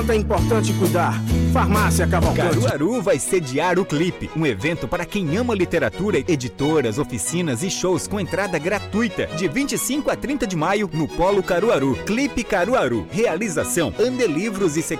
É importante cuidar. Farmácia Cavalcante. Caruaru vai sediar o Clipe, um evento para quem ama literatura, editoras, oficinas e shows com entrada gratuita, de 25 a 30 de maio, no Polo Caruaru. Clipe Caruaru. Realização Ande Livros e